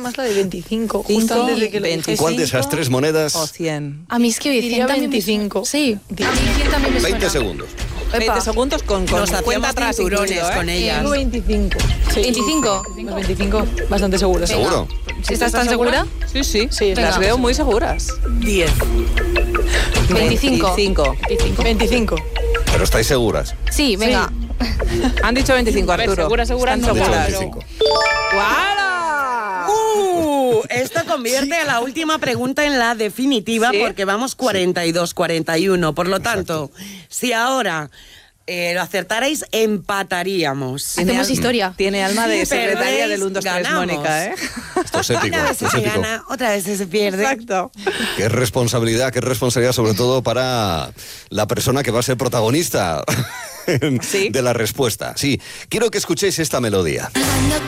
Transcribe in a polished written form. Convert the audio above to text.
más la de 25, 5, justo antes de que lo 25. dijese. ¿Cuál de esas tres monedas? O 100. A mí es que hoy Diría 100 también 25. me suena. Sí, a mí 100 también me suena. 20 segundos. 20 segundos con Nos cuenta hacíamos atrás cinturones incluido, ¿eh? con ellas. Digo 25. Sí. 25. Pues 25, bastante seguro. ¿Seguro? ¿Estás tan segura? Sí, sí. Sí, Venga. Las veo muy seguras. 10. 25. 25. ¿Pero estáis seguras? Sí, venga. Han dicho 25, A ver, Arturo. segura, Están Han dicho seguras. 25. ¡Guala! Esto convierte a la última pregunta en la definitiva, ¿Sí? porque vamos 42-41. Por lo tanto, si ahora lo acertarais, empataríamos. Hacemos historia. Tiene alma de Si secretaria perdéis, del 1, 2, 3, ganamos. Mónica, ¿eh? Esto es épico, Una vez esto es se épico. gana, otra vez se pierde. Exacto. Qué responsabilidad sobre todo para la persona que va a ser protagonista ¿Sí? de la respuesta. Sí, quiero que escuchéis esta melodía.